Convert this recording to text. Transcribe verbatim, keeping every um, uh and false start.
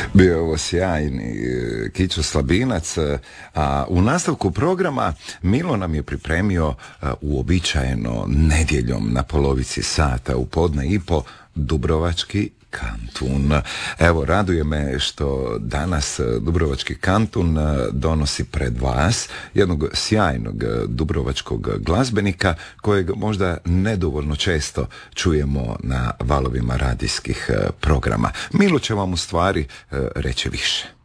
Bio je ovo sjajni Kićo Slabinac, a u nastavku programa Milo nam je pripremio uobičajeno nedjeljom na polovici sata u podne i po Dubrovački kantun. Evo, raduje me što danas Dubrovački kantun donosi pred vas jednog sjajnog dubrovačkog glazbenika kojeg možda nedovoljno često čujemo na valovima radijskih programa. Milo će vam u stvari reći više.